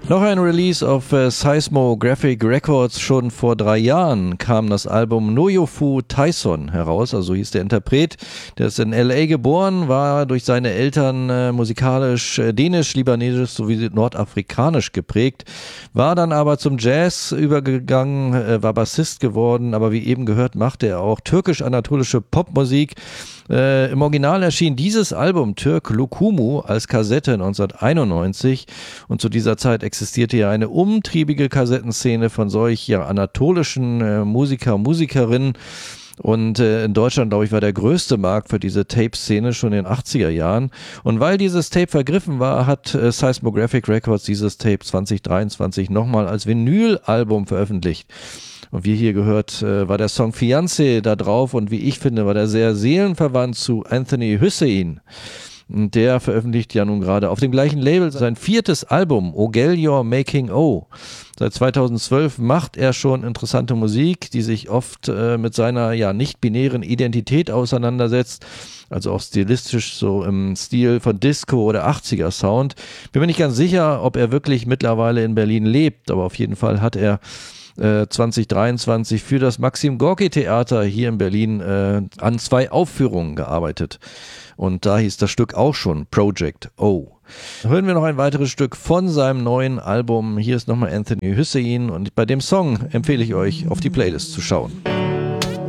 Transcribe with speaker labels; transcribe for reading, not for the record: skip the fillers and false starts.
Speaker 1: Noch ein Release auf Seismographic Records. Schon vor 3 Jahren kam das Album Noyofu Tyson heraus, also hieß der Interpret. Der ist in L.A. geboren, war durch seine Eltern musikalisch dänisch, libanesisch sowie nordafrikanisch geprägt, war dann aber zum Jazz übergegangen, war Bassist geworden, aber wie eben gehört, machte er auch türkisch-anatolische Popmusik. Im Original erschien dieses Album Türk Lokumu als Kassette 1991 und zu dieser Zeit existierte ja eine umtriebige Kassettenszene von solch anatolischen Musikerinnen. Und in Deutschland, glaube ich, war der größte Markt für diese Tape-Szene schon in den 80er Jahren. Und weil dieses Tape vergriffen war, hat Seismographic Records dieses Tape 2023 nochmal als Vinyl-Album veröffentlicht. Und wie hier gehört, war der Song Fiancé da drauf und wie ich finde, war der sehr seelenverwandt zu Anthony Hussein. Und der veröffentlicht ja nun gerade auf dem gleichen Label sein 4. Album, Ogelyor Making O. Seit 2012 macht er schon interessante Musik, die sich oft mit seiner nicht-binären Identität auseinandersetzt, also auch stilistisch so im Stil von Disco oder 80er Sound. Bin mir nicht ganz sicher, ob er wirklich mittlerweile in Berlin lebt, aber auf jeden Fall hat er 2023 für das Maxim Gorki Theater hier in Berlin an 2 Aufführungen gearbeitet. Und da hieß das Stück auch schon Project O. Hören wir noch ein weiteres Stück von seinem neuen Album. Hier ist nochmal Anthony Hussein und bei dem Song empfehle ich euch, auf die Playlist zu schauen.